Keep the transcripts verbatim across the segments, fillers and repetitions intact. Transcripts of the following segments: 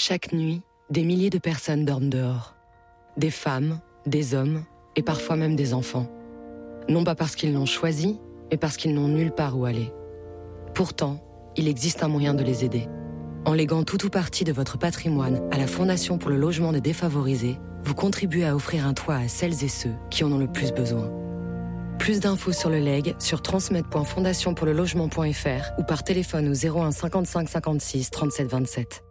Chaque nuit, des milliers de personnes dorment dehors. Des femmes, des hommes et parfois même des enfants. Non pas parce qu'ils l'ont choisi, mais parce qu'ils n'ont nulle part où aller. Pourtant, il existe un moyen de les aider. En léguant tout ou partie de votre patrimoine à la Fondation pour le logement des défavorisés, vous contribuez à offrir un toit à celles et ceux qui en ont le plus besoin. Plus d'infos sur le legs sur transmettre point fondation pour le logement point f r ou par téléphone au zéro un cinquante-cinq cinquante-six trente-sept vingt-sept.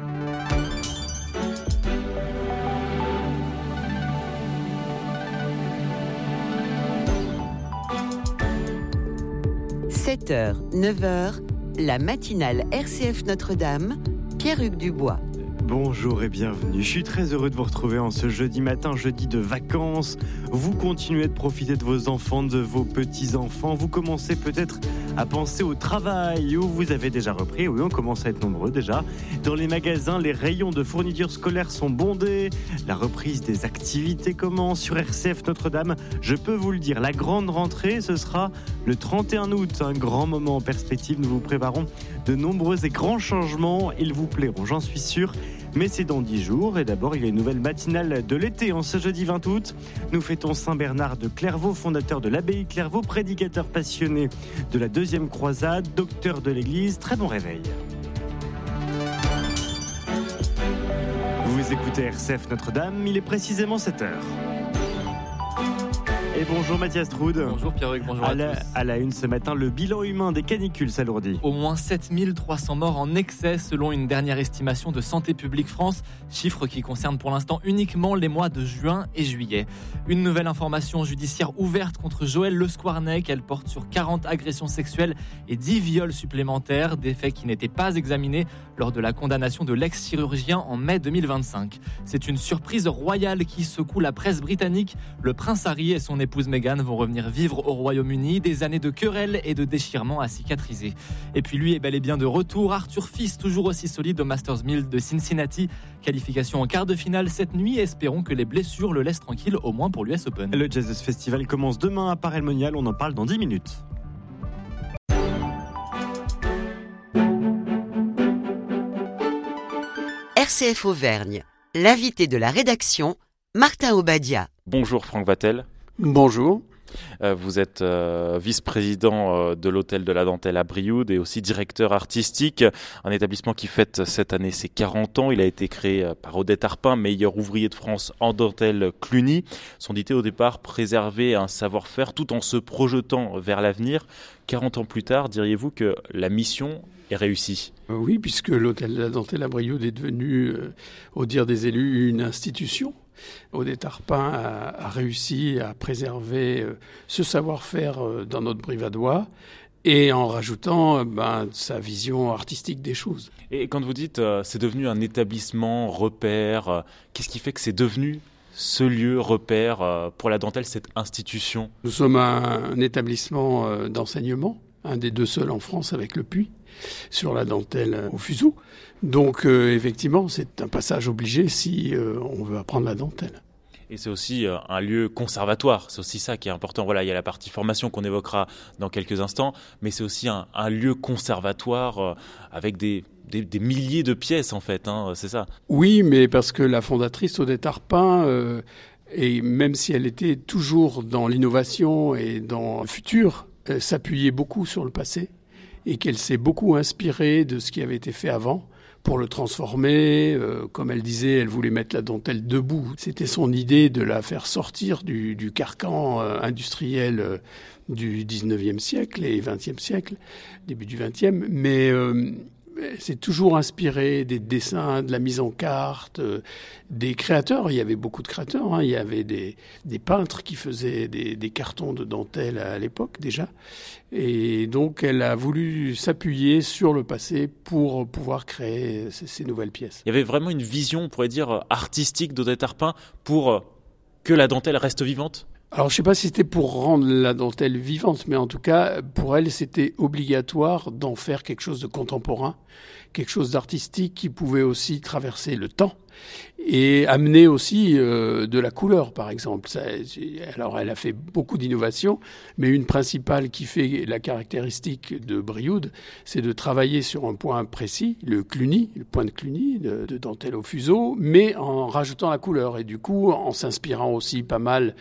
sept heures, neuf heures, la matinale R C F Notre-Dame, Pierre-Hugues Dubois. Bonjour et bienvenue. Je suis très heureux de vous retrouver en ce jeudi matin, jeudi de vacances. Vous continuez de profiter de vos enfants, de vos petits-enfants. Vous commencez peut-être à penser au travail ou vous avez déjà repris. Oui, on commence à être nombreux déjà. Dans les magasins, les rayons de fournitures scolaires sont bondés. La reprise des activités commence sur R C F Notre-Dame. Je peux vous le dire, la grande rentrée, ce sera le trente et un août. Un grand moment en perspective. Nous vous préparons de nombreux et grands changements. Ils vous plairont, j'en suis sûr. Mais c'est dans dix jours et d'abord il y a une nouvelle matinale de l'été en ce jeudi vingt août. Nous fêtons Saint Bernard de Clairvaux, fondateur de l'abbaye Clairvaux, prédicateur passionné de la deuxième croisade, docteur de l'église. Très bon réveil. Vous écoutez R C F Notre-Dame, il est précisément sept heures. Et bonjour Mathias Troud. Bonjour Pierre-Hugues, bonjour à, à la, tous. À la une ce matin, le bilan humain des canicules s'alourdit. Au moins sept mille trois cents morts en excès selon une dernière estimation de Santé publique France, chiffre qui concerne pour l'instant uniquement les mois de juin et juillet. Une nouvelle information judiciaire ouverte contre Joëlle Le Squarnec, elle porte sur quarante agressions sexuelles et dix viols supplémentaires, des faits qui n'étaient pas examinés lors de la condamnation de l'ex-chirurgien en mai deux mille vingt-cinq. C'est une surprise royale qui secoue la presse britannique. Le prince Harry et son épouse Meghan vont revenir vivre au Royaume-Uni, des années de querelles et de déchirements à cicatriser. Et puis lui est bel et bien de retour, Arthur Fils, toujours aussi solide au Masters mille de Cincinnati. Qualification en quart de finale cette nuit, espérons que les blessures le laissent tranquille, au moins pour l'U S Open. Le Jazz Festival commence demain à Paray-le-Monial, on en parle dans dix minutes. R C F Auvergne, l'invité de la rédaction, Martin Obadia. Bonjour Franck Vatel. Bonjour. Euh, vous êtes euh, vice-président euh, de l'Hôtel de la Dentelle à Brioude et aussi directeur artistique, un établissement qui fête cette année ses quarante ans. Il a été créé euh, par Odette Arpin, meilleur ouvrier de France en dentelle Cluny. Son idée au départ, préserver un savoir-faire tout en se projetant vers l'avenir. quarante ans plus tard, diriez-vous que la mission est réussie ? Oui, puisque l'Hôtel de la Dentelle à Brioude est devenu, euh, au dire des élus, une institution. Odette Arpin a, a réussi à préserver euh, ce savoir-faire euh, dans notre Brivadois et en rajoutant euh, ben, sa vision artistique des choses. Et quand vous dites euh, c'est devenu un établissement repère, euh, qu'est-ce qui fait que c'est devenu ce lieu repère euh, pour la dentelle, cette institution ? Nous sommes un, un établissement euh, d'enseignement, un des deux seuls en France avec le Puy, sur la dentelle euh, au fuseau. Donc euh, effectivement, c'est un passage obligé si euh, on veut apprendre la dentelle. Et c'est aussi euh, un lieu conservatoire, c'est aussi ça qui est important. Voilà, il y a la partie formation qu'on évoquera dans quelques instants, mais c'est aussi un, un lieu conservatoire euh, avec des, des, des milliers de pièces en fait, hein, c'est ça ? Oui, mais parce que la fondatrice Odette Arpin, euh, et même si elle était toujours dans l'innovation et dans le futur, euh, s'appuyait beaucoup sur le passé et qu'elle s'est beaucoup inspirée de ce qui avait été fait avant pour le transformer. Euh, comme elle disait, elle voulait mettre la dentelle debout. C'était son idée de la faire sortir du, du carcan euh, industriel euh, du dix-neuvième siècle et vingtième siècle, début du vingtième. Mais euh, c'est toujours inspiré des dessins, de la mise en carte, euh, des créateurs. Il y avait beaucoup de créateurs. Hein. Il y avait des, des peintres qui faisaient des, des cartons de dentelle à l'époque déjà. Et donc, elle a voulu s'appuyer sur le passé pour pouvoir créer ces, ces nouvelles pièces. Il y avait vraiment une vision, on pourrait dire, artistique d'Odette Arpin pour que la dentelle reste vivante ? Alors, je ne sais pas si c'était pour rendre la dentelle vivante, mais en tout cas, pour elle, c'était obligatoire d'en faire quelque chose de contemporain, quelque chose d'artistique qui pouvait aussi traverser le temps et amener aussi euh, de la couleur, par exemple. Ça, alors, elle a fait beaucoup d'innovations, mais une principale qui fait la caractéristique de Brioude, c'est de travailler sur un point précis, le Cluny, le point de Cluny, de, de dentelle au fuseau, mais en rajoutant la couleur. Et du coup, en s'inspirant aussi pas mal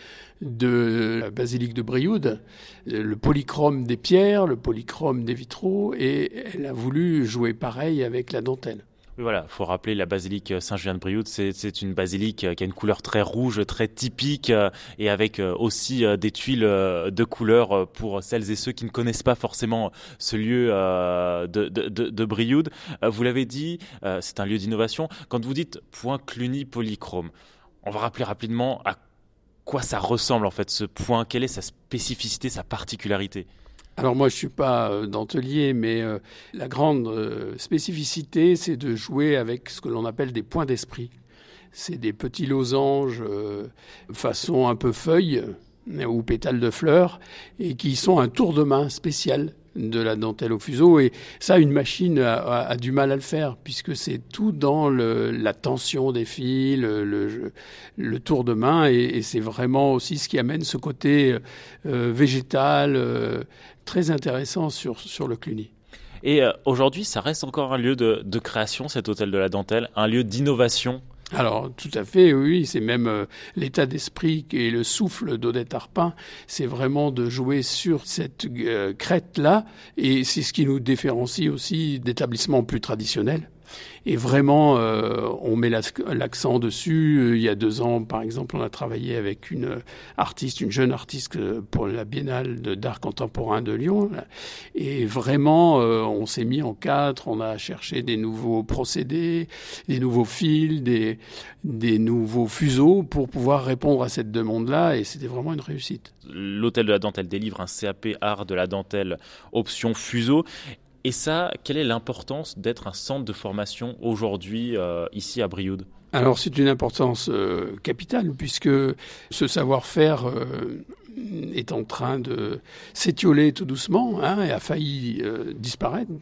de la basilique de Brioude, le polychrome des pierres, le polychrome des vitraux, et elle a voulu jouer pareil avec la dentelle. Oui, voilà, faut rappeler la basilique Saint-Julien-de-Brioude, c'est, c'est une basilique qui a une couleur très rouge, très typique, et avec aussi des tuiles de couleur pour celles et ceux qui ne connaissent pas forcément ce lieu de, de, de, de Brioude. Vous l'avez dit, c'est un lieu d'innovation. Quand vous dites point Cluny polychrome, on va rappeler rapidement à quoi ça ressemble en fait ce point, quelle est sa spécificité, sa particularité? Alors moi je suis pas euh, dentelier, mais euh, la grande euh, spécificité c'est de jouer avec ce que l'on appelle des points d'esprit. C'est des petits losanges euh, façon un peu feuille euh, ou pétales de fleurs et qui sont un tour de main spécial de la dentelle au fuseau, et ça une machine a, a, a du mal à le faire puisque c'est tout dans le, la tension des fils, le, le, le tour de main, et, et c'est vraiment aussi ce qui amène ce côté euh, végétal euh, très intéressant sur, sur le Cluny. Et euh, aujourd'hui ça reste encore un lieu de, de création, cet hôtel de la dentelle, un lieu d'innovation? Alors, tout à fait, oui, c'est même euh, l'état d'esprit et le souffle d'Odette Arpin, c'est vraiment de jouer sur cette euh, crête-là, et c'est ce qui nous différencie aussi d'établissements plus traditionnels. Et vraiment, euh, on met l'accent dessus. Il y a deux ans, par exemple, on a travaillé avec une artiste, une jeune artiste pour la Biennale d'art contemporain de Lyon. Et vraiment, euh, on s'est mis en quatre. On a cherché des nouveaux procédés, des nouveaux fils, des, des nouveaux fuseaux pour pouvoir répondre à cette demande-là. Et c'était vraiment une réussite. L'Hôtel de la Dentelle délivre un C A P Art de la Dentelle option fuseau. Et ça, quelle est l'importance d'être un centre de formation aujourd'hui euh, ici à Brioude? Alors c'est une importance euh, capitale puisque ce savoir-faire euh, est en train de s'étioler tout doucement hein, et a failli euh, disparaître.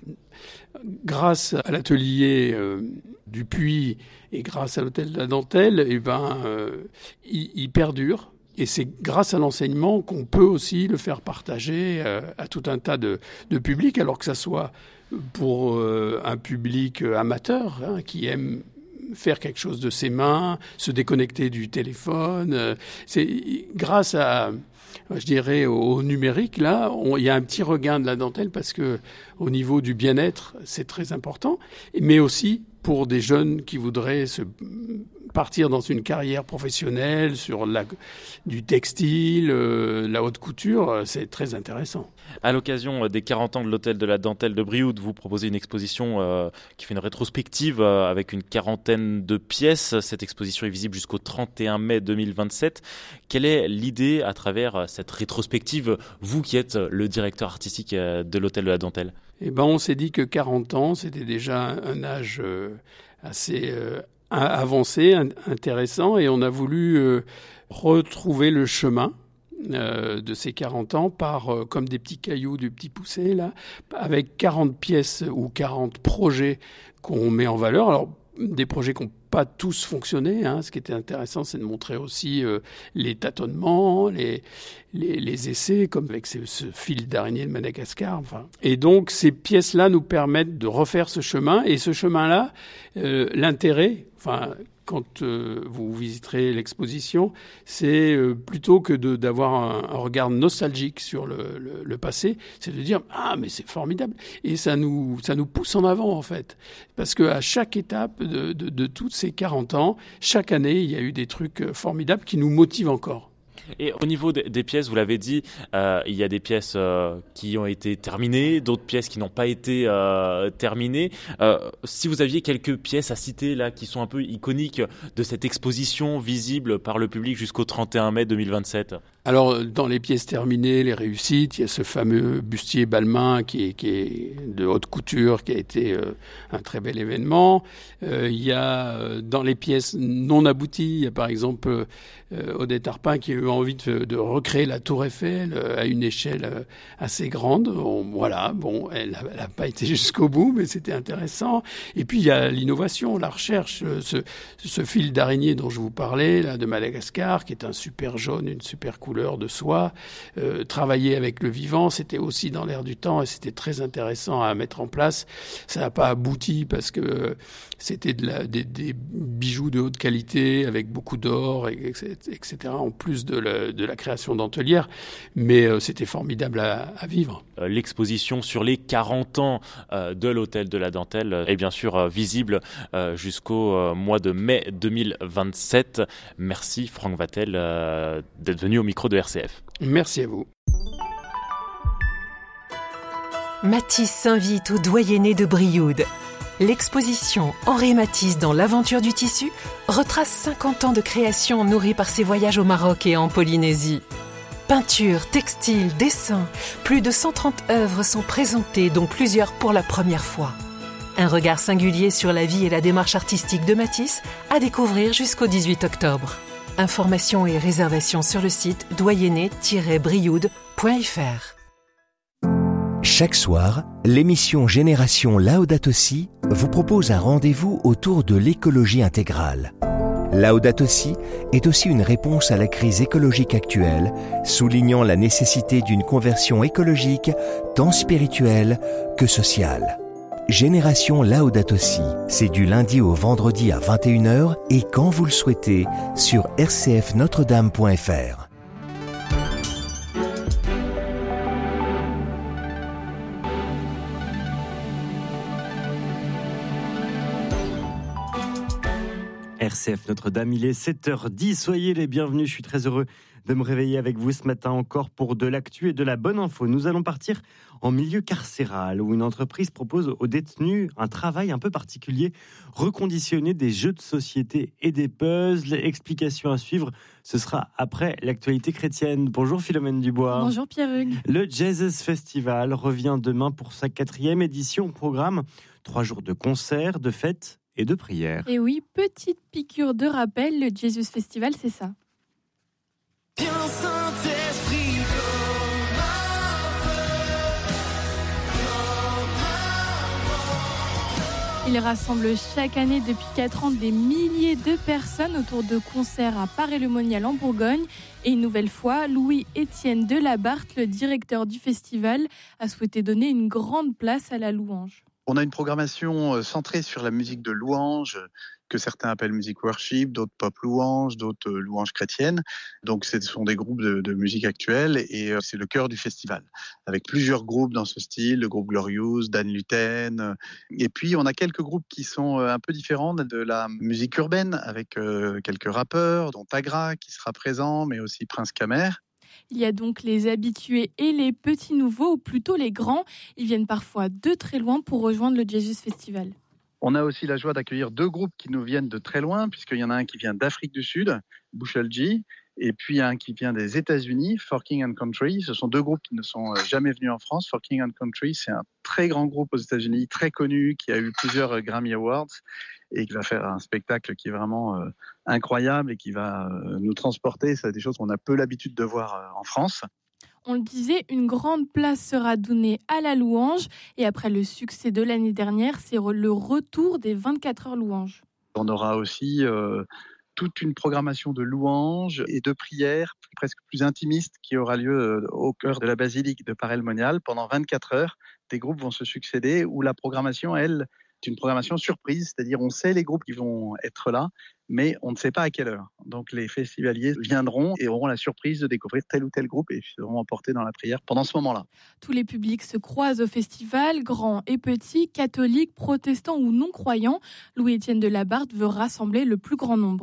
Grâce à l'atelier euh, du Puy et grâce à l'Hôtel de la Dentelle, eh ben, euh, il, il perdure. Et c'est grâce à l'enseignement qu'on peut aussi le faire partager euh, à tout un tas de, de publics, alors que ça soit pour euh, un public amateur hein, qui aime faire quelque chose de ses mains, se déconnecter du téléphone. Euh, c'est grâce à, je dirais, au numérique, là, on, il y a un petit regain de la dentelle parce que au niveau du bien-être, c'est très important, mais aussi pour des jeunes qui voudraient se partir dans une carrière professionnelle sur la, du textile, euh, la haute couture, c'est très intéressant. À l'occasion des quarante ans de l'Hôtel de la Dentelle de Brioude, vous proposez une exposition euh, qui fait une rétrospective euh, avec une quarantaine de pièces. Cette exposition est visible jusqu'au trente et un mai deux mille vingt-sept. Quelle est l'idée à travers cette rétrospective, vous qui êtes le directeur artistique de l'Hôtel de la Dentelle? Eh ben, on s'est dit que quarante ans, c'était déjà un âge euh, assez euh, avancé, intéressant, et on a voulu euh, retrouver le chemin euh, de ces quarante ans par euh, comme des petits cailloux, du petit poussé, là, avec quarante pièces ou quarante projets qu'on met en valeur. Alors, des projets qui n'ont pas tous fonctionné. Hein. Ce qui était intéressant, c'est de montrer aussi euh, les tâtonnements, les, les, les essais, comme avec ce, ce fil d'araignée de Madagascar. Enfin. Et donc, ces pièces-là nous permettent de refaire ce chemin. Et ce chemin-là, euh, l'intérêt, enfin, quand euh, vous visiterez l'exposition, c'est euh, plutôt que de, d'avoir un, un regard nostalgique sur le, le, le passé, c'est de dire « Ah, mais c'est formidable !» Et ça nous, ça nous pousse en avant, en fait. Parce qu'à chaque étape de, de, de toutes ces quarante ans, chaque année, il y a eu des trucs formidables qui nous motivent encore. Et au niveau des, des pièces, vous l'avez dit, euh, il y a des pièces euh, qui ont été terminées, d'autres pièces qui n'ont pas été euh, terminées. Euh, si vous aviez quelques pièces à citer là qui sont un peu iconiques de cette exposition visible par le public jusqu'au trente et un mai deux mille vingt-sept. Alors, dans les pièces terminées, les réussites, il y a ce fameux bustier Balmain qui est, qui est de haute couture, qui a été euh, un très bel événement. Euh, il y a, euh, dans les pièces non abouties, il y a par exemple euh, Odette Arpin qui a eu envie de, de recréer la Tour Eiffel euh, à une échelle euh, assez grande. On, voilà, bon, elle n'a pas été jusqu'au bout, mais c'était intéressant. Et puis, il y a l'innovation, la recherche, ce, ce fil d'araignée dont je vous parlais, là, de Madagascar, qui est un super jaune, une super couleur de soie. Euh, travailler avec le vivant, c'était aussi dans l'air du temps et c'était très intéressant à mettre en place. Ça n'a pas abouti parce que c'était de la, des, des bijoux de haute qualité avec beaucoup d'or, et cetera, en plus de la, de la création dentelière. Mais euh, c'était formidable à, à vivre. L'exposition sur les quarante ans euh, de l'Hôtel de la Dentelle est bien sûr euh, visible euh, jusqu'au euh, mois de mai deux mille vingt-sept. Merci Franck Vatel euh, d'être venu au micro de R C F. Merci à vous. Matisse s'invite au doyenné de Brioude. L'exposition Henri Matisse dans l'aventure du tissu retrace cinquante ans de création nourris par ses voyages au Maroc et en Polynésie. Peinture, textile, dessin, plus de cent trente œuvres sont présentées, dont plusieurs pour la première fois. Un regard singulier sur la vie et la démarche artistique de Matisse à découvrir jusqu'au dix-huit octobre. Informations et réservations sur le site doyenné tiret brioude point f r. Chaque soir, l'émission Génération Laudato Si vous propose un rendez-vous autour de l'écologie intégrale. Laudato Si est aussi une réponse à la crise écologique actuelle, soulignant la nécessité d'une conversion écologique tant spirituelle que sociale. Génération Laudato Si, c'est du lundi au vendredi à vingt et une heures et quand vous le souhaitez sur r c f notre dame point f r. R C F Notre-Dame, il est sept heures dix, soyez les bienvenus, je suis très heureux de me réveiller avec vous ce matin encore pour de l'actu et de la bonne info. Nous allons partir en milieu carcéral où une entreprise propose aux détenus un travail un peu particulier, reconditionner des jeux de société et des puzzles. Explication à suivre, ce sera après l'actualité chrétienne. Bonjour Philomène Dubois. Bonjour Pierre-Hugues. Le Jesus Festival revient demain pour sa quatrième édition au programme. Trois jours de concerts, de fêtes et de prières. Et oui, petite piqûre de rappel, le Jesus Festival, c'est ça. Il rassemble chaque année depuis quatre ans des milliers de personnes autour de concerts à Paray-le-Monial en Bourgogne. Et une nouvelle fois, Louis-Étienne Delabarthe, le directeur du festival, a souhaité donner une grande place à la louange. On a une programmation centrée sur la musique de louange, que certains appellent musique worship, d'autres pop louange, d'autres louanges chrétiennes. Donc ce sont des groupes de, de musique actuelle et c'est le cœur du festival. Avec plusieurs groupes dans ce style, le groupe Glorious, Dan Luten. Et puis on a quelques groupes qui sont un peu différents de la musique urbaine, avec quelques rappeurs, dont Tagra qui sera présent, mais aussi Prince Kamer. Il y a donc les habitués et les petits nouveaux, ou plutôt les grands. Ils viennent parfois de très loin pour rejoindre le Jesus Festival. On a aussi la joie d'accueillir deux groupes qui nous viennent de très loin, puisqu'il y en a un qui vient d'Afrique du Sud, Bushel G, et puis un qui vient des États-Unis, For King and Country. Ce sont deux groupes qui ne sont jamais venus en France. For King and Country, c'est un très grand groupe aux États-Unis, très connu, qui a eu plusieurs Grammy Awards et qui va faire un spectacle qui est vraiment euh, incroyable et qui va euh, nous transporter. C'est des choses qu'on a peu l'habitude de voir euh, en France. On le disait, une grande place sera donnée à la louange. Et après le succès de l'année dernière, c'est le retour des vingt-quatre heures louanges. On aura aussi euh, toute une programmation de louanges et de prières presque plus intimiste qui aura lieu euh, au cœur de la basilique de Paray-le-Monial. Pendant vingt-quatre heures, des groupes vont se succéder où la programmation, elle, est une programmation surprise. C'est-à-dire on sait les groupes qui vont être là, mais on ne sait pas à quelle heure. Donc les festivaliers viendront et auront la surprise de découvrir tel ou tel groupe et seront emportés dans la prière pendant ce moment-là. Tous les publics se croisent au festival, grands et petits, catholiques, protestants ou non-croyants. Louis-Étienne Delabarthe veut rassembler le plus grand nombre.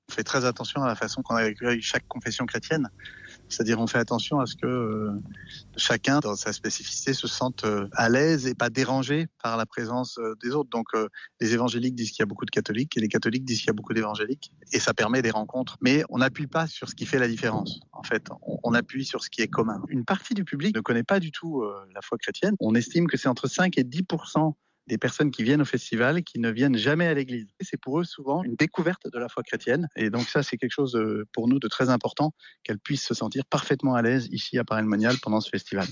On fait très attention à la façon qu'on accueille chaque confession chrétienne. C'est-à-dire on fait attention à ce que euh, chacun, dans sa spécificité, se sente euh, à l'aise et pas dérangé par la présence euh, des autres. Donc euh, les évangéliques disent qu'il y a beaucoup de catholiques et les catholiques disent qu'il y a beaucoup d'évangéliques. Et ça permet des rencontres. Mais on n'appuie pas sur ce qui fait la différence. En fait, on, on appuie sur ce qui est commun. Une partie du public ne connaît pas du tout euh, la foi chrétienne. On estime que c'est entre cinq et dix pour cent des personnes qui viennent au festival qui ne viennent jamais à l'église. C'est pour eux souvent une découverte de la foi chrétienne. Et donc ça, c'est quelque chose de, pour nous de très important, qu'elles puissent se sentir parfaitement à l'aise ici à Paray-le-Monial pendant ce festival.